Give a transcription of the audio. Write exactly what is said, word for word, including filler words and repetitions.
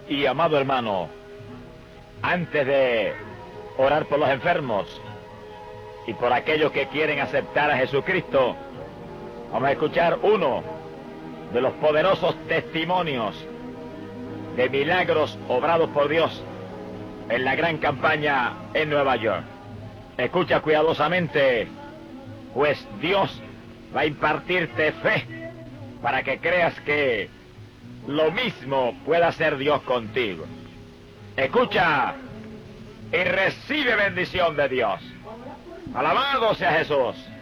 Y amado hermano, antes de orar por los enfermos y por aquellos que quieren aceptar a Jesucristo, vamos a escuchar uno de los poderosos testimonios de milagros obrados por Dios en la gran campaña en Nueva York. Escucha cuidadosamente, pues Dios va a impartirte fe para que creas que lo mismo puede hacer Dios contigo. Escucha y recibe bendición de Dios. Alabado sea Jesús.